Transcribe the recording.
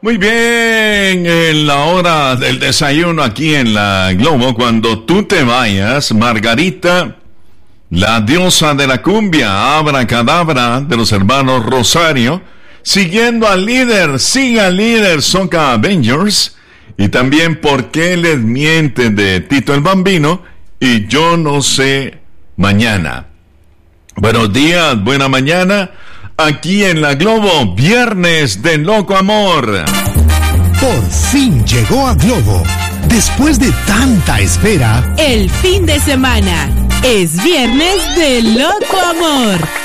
Muy bien, en la hora del desayuno aquí en la Globo, cuando tú te vayas, Margarita, la diosa de la cumbia, abracadabra de los hermanos Rosario, siguiendo al líder, siga al líder, Soca Avengers, y también ¿Por qué les mienten? De Tito el Bambino, y Yo no sé mañana. Buenos días, buena mañana. Aquí en la Globo, viernes de Loco Amor. Por fin llegó a Globo. Después de tanta espera, el fin de semana es viernes de Loco Amor.